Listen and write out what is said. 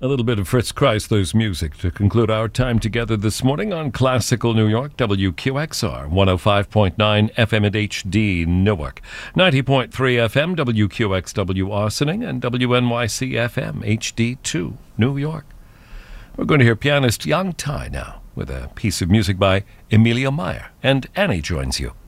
A little bit of Fritz Kreisler's music to conclude our time together this morning on Classical New York, WQXR, 105.9 FM at HD Newark, 90.3 FM, WQXW Austining, and WNYC FM, HD2 New York. We're going to hear pianist Yang Tai now with a piece of music by Emilia Meyer, and Annie joins you.